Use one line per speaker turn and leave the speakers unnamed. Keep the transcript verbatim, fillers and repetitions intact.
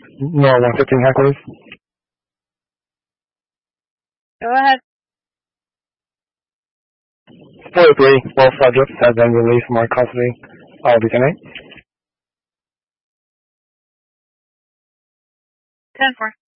Nora one fifteen hecklers.
Go ahead.
four oh three, both subjects have been released from our custody. All detained.
ten four.